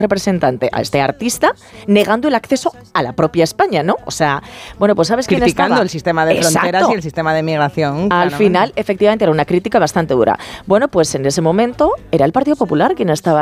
representante a este artista negando el acceso a la propia España, ¿no? O sea, bueno, pues ¿sabes quién estaba? Criticando el sistema de fronteras y el sistema de migración. Al final, efectivamente, era una crítica bastante dura. Bueno, pues en ese momento era el Partido Popular quien estaba